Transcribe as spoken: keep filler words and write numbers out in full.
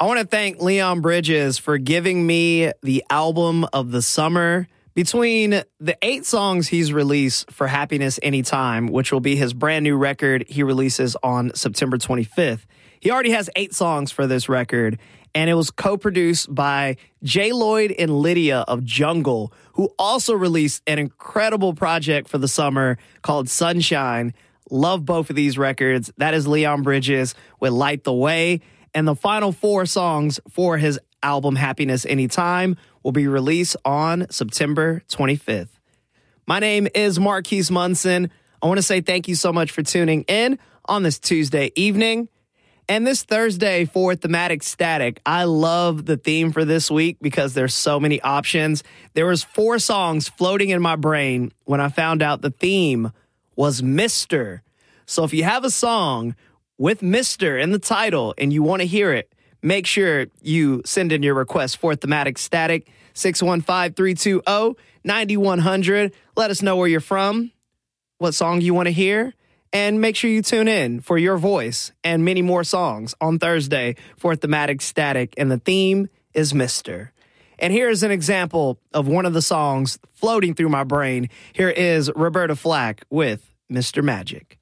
I want to thank Leon Bridges for giving me the album of the summer. Between the eight songs he's released for Happiness Anytime, which will be his brand new record he releases on September twenty-fifth, he already has eight songs for this record, and it was co-produced by J. Lloyd and Lydia of Jungle, who also released an incredible project for the summer called Sunshine. Love both of these records. That is Leon Bridges with Light the Way, and the final four songs for his album Happiness Anytime will be released on September twenty-fifth. My name is Marquise Munson. I want to say thank you so much for tuning in on this Tuesday evening. And this Thursday for Thematic Static, I love the theme for this week because there's so many options. There was four songs floating in my brain when I found out the theme was Mister. So if you have a song with Mister in the title and you want to hear it, make sure you send in your request for Thematic Static, six one five, three two zero, nine one zero zero. Let us know where you're from, what song you want to hear, and make sure you tune in for your voice and many more songs on Thursday for Thematic Static, and the theme is Mister. And here's an example of one of the songs floating through my brain. Here is Roberta Flack with Mister Magic.